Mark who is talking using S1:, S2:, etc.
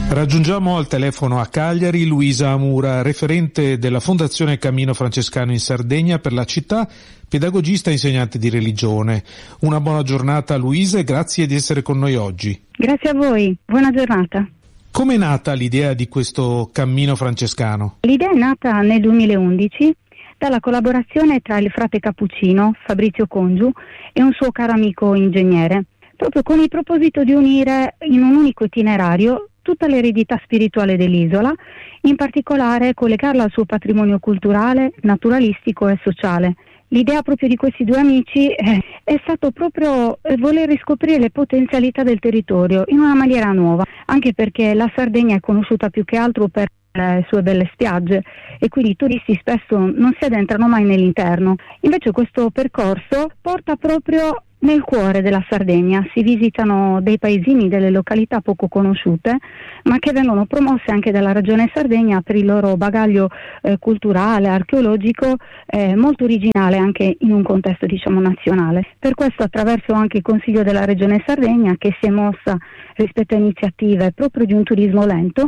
S1: Raggiungiamo al telefono a Cagliari Luisa Amura, referente della Fondazione Cammino Francescano in Sardegna per la città, pedagogista e insegnante di religione. Una buona giornata Luisa e grazie di essere con noi oggi.
S2: Grazie a voi, buona giornata.
S1: Come è nata l'idea di questo Cammino Francescano?
S2: L'idea è nata nel 2011 dalla collaborazione tra il frate cappuccino Fabrizio Congiu e un suo caro amico ingegnere, proprio con il proposito di unire in un unico itinerario tutta l'eredità spirituale dell'isola, in particolare collegarla al suo patrimonio culturale, naturalistico e sociale. L'idea proprio di questi due amici è stato proprio voler riscoprire le potenzialità del territorio in una maniera nuova, anche perché la Sardegna è conosciuta più che altro per le sue belle spiagge e quindi i turisti spesso non si addentrano mai nell'interno. Invece questo percorso porta proprio nel cuore della Sardegna, si visitano dei paesini, delle località poco conosciute, ma che vengono promosse anche dalla Regione Sardegna per il loro bagaglio culturale, archeologico, molto originale anche in un contesto nazionale. Per questo, attraverso anche il Consiglio della Regione Sardegna, che si è mossa rispetto a iniziative proprio di un turismo lento,